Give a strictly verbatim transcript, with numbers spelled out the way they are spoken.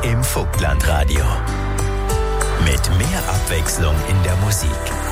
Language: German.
im Vogtlandradio. Mit mehr Abwechslung in der Musik.